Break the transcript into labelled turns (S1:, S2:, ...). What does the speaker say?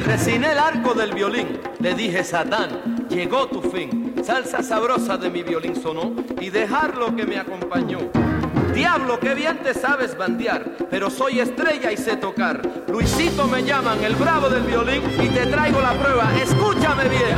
S1: resiné el arco del violín, le dije: Satán, llegó tu fin. Salsa sabrosa de mi violín sonó y dejarlo que me acompañó. Diablo, qué bien te sabes bandear, pero soy estrella y sé tocar. Luisito me llaman, el bravo del violín, y te traigo la prueba, escúchame bien.